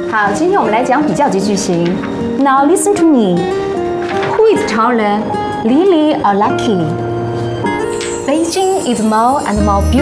好，今天我们来讲比较级句型。Now listen to me. Who is taller, Lily or Lucky? Beijing is more and more beautiful.